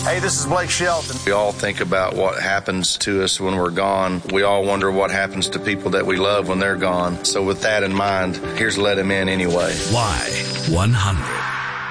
Hey, this is Blake Shelton. We all think about what happens to us when we're gone. We all wonder what happens to people that we love when they're gone. So with that in mind, here's Let Him In Anyway. Y100.